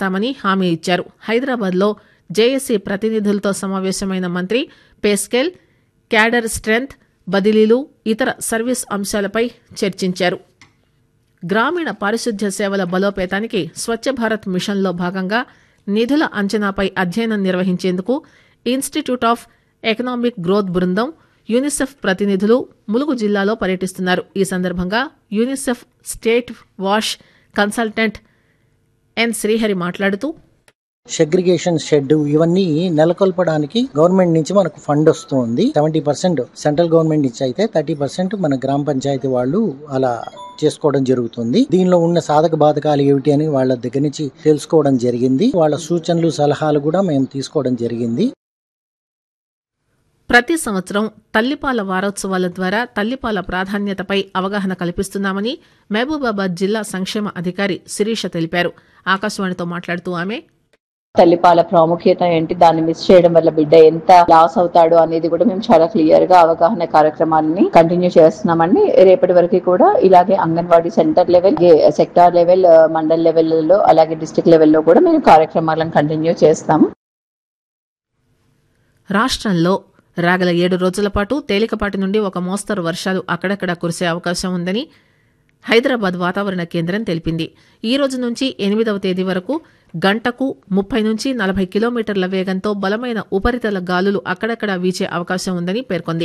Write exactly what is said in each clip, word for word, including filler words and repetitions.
చేస్తామని హామీ ఇచ్చారు. హైదరాబాద్లో జేఏసీ ప్రతినిధులతో సమావేశమైన మంత్రి పే స్కేల్, క్యాడర్ స్ట్రెంగ్త్, బదిలీలు, ఇతర సర్వీస్ అంశాలపై చర్చించారు. గ్రామీణ పారిశుద్ధ్య సేవల బలోపేతానికి స్వచ్ఛ భారత్ మిషన్లో భాగంగా నిధుల అంచనాపై అధ్యయనం నిర్వహించేందుకు ఇన్స్టిట్యూట్ ఆఫ్ ఎకనామిక్ గ్రోత్ బృందం, యూనిసెఫ్ ప్రతినిధులు ములుగు జిల్లాలో పర్యటిస్తున్నారు. ఈ సందర్భంగా యూనిసెఫ్ స్టేట్ వాష్ కన్సల్టెంట్ ఎన్ శ్రీహరి మాట్లాడుతూ, సెగ్రిగేషన్ షెడ్ ఇవన్నీ నెలకొల్పడానికి గవర్నమెంట్ నుంచి మనకు ఫండ్ వస్తుంది. సెవెంటీ పర్సెంట్ సెంట్రల్ గవర్నమెంట్ నుంచి అయితే థర్టీ పర్సెంట్ మన గ్రామ పంచాయతీ వాళ్ళు అలా చేసుకోవడం జరుగుతుంది. దీనిలో ఉన్న సాధక బాధకాలు ఏమిటి అని వాళ్ళ దగ్గర నుంచి తెలుసుకోవడం జరిగింది. వాళ్ళ సూచనలు సలహాలు కూడా మేము తీసుకోవడం జరిగింది. ప్రతి సంవత్సరం తల్లిపాల వారోత్సవాల ద్వారా తల్లిపాల ప్రాధాన్యతపై అవగాహన కల్పిస్తున్నామని మహబూబాబాద్ జిల్లా సంక్షేమ అధికారి శిరీష తెలిపారు. ఆకాశవాణితో మాట్లాడుతూ ఆమె, తల్లిపాల ప్రాముఖ్యత ఏంటి, దాన్ని మిస్ చేయడం వల్ల బిడ్డ ఎంత లాస్ అవుతాడు అనేది కూడా మేము చాలా క్లియర్ గా అవగాహన కార్యక్రమాలని కంటిన్యూ చేస్తున్నామండి. రేపటి వరకు కూడా ఇలాగే anganwadi centre level, sector level, mandal లెవెల్లో, అలాగే డిస్ట్రిక్ట్ లెవెల్లో కూడా మేము కార్యక్రమాలను కంటిన్యూ చేస్తాము. రాష్ట్రంలో రాగల ఏడు రోజుల పాటు తేలికపాటి నుండి ఒక మోస్తరు వర్షాలు అక్కడక్కడా కురిసే అవకాశం ఉందని హైదరాబాద్ వాతావరణ కేంద్రం తెలిపింది. ఈ రోజు నుంచి ఎనిమిదవ తేదీ వరకు గంటకు ముప్పై నుంచి నలభై కిలోమీటర్ల వేగంతో బలమైన ఉపరితల గాలులు అక్కడక్కడా వీచే అవకాశం ఉందని పేర్కొంది.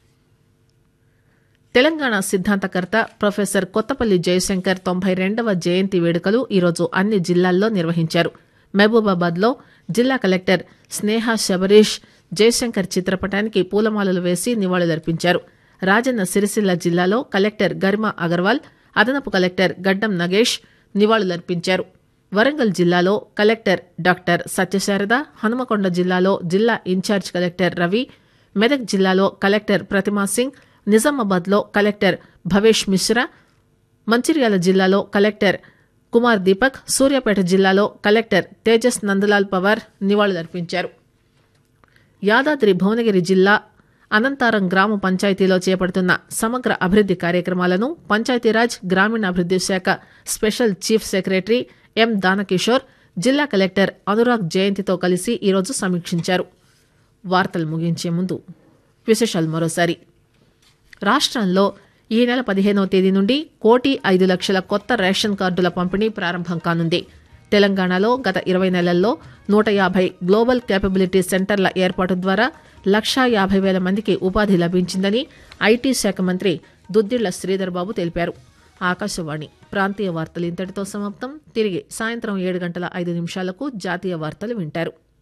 తెలంగాణ సిద్ధాంతకర్త ప్రొఫెసర్ కొత్తపల్లి జయశంకర్ తొంభై రెండవ జయంతి వేడుకలు ఈరోజు అన్ని జిల్లాల్లో నిర్వహించారు. మహబూబాబాద్లో జిల్లా కలెక్టర్ స్నేహ శబరీష్ జయశంకర్ చిత్రపటానికి పూలమాలలు వేసి నివాళులర్పించారు. రాజన్న సిరిసిల్ల జిల్లాలో కలెక్టర్ గరిమా అగర్వాల్, అదనపు కలెక్టర్ గడ్డం నగేష్ నివాళులర్పించారు. వరంగల్ జిల్లాలో కలెక్టర్ డాక్టర్ సత్యశారద, హనుమకొండ జిల్లాలో జిల్లా ఇన్ఛార్జ్ కలెక్టర్ రవి, మెదక్ జిల్లాలో కలెక్టర్ ప్రతిమా సింగ్, నిజామాబాద్లో కలెక్టర్ భవేష్ మిశ్రా, మంచిర్యాల జిల్లాలో కలెక్టర్ కుమార్ దీపక్, సూర్యాపేట జిల్లాలో కలెక్టర్ తేజస్ నందలాల్ పవార్ నివాళులర్పించారు. యాదాద్రి భువనగిరి జిల్లా అనంతారం గ్రామ పంచాయతీలో చేపడుతున్న సమగ్ర అభివృద్ది కార్యక్రమాలను పంచాయతీరాజ్ గ్రామీణాభివృద్ది శాఖ special chief secretary M Dana Kishore జిల్లా కలెక్టర్ అనురాగ్ జయంతితో కలిసి ఈరోజు సమీక్షించారు. వార్తలు ముగించే ముందు విశేషాలు మరోసారి. రాష్ట్రంలో ఈ నెల పదిహేనవ తేదీ నుండి కోటి ఐదు లక్షల కొత్త రేషన్ కార్డుల పంపిణీ ప్రారంభం కానుంది. తెలంగాణలో గత ఇరవై నెలల్లో నూట యాభై గ్లోబల్ కేపబిలిటీ సెంటర్ల ఏర్పాటు ద్వారా లక్షా యాభై వేల మందికి ఉపాధి లభించిందని ఐటీ శాఖ మంత్రి దుద్దిళ్ల శ్రీధర్ బాబు తెలిపారు. ఆకాశవాణి ప్రాంతీయ వార్తలు ఇంతటితో సమాప్తం. తిరిగి సాయంత్రం ఏడు గంటల ఐదు నిమిషాలకు జాతీయ వార్తలు వింటారు.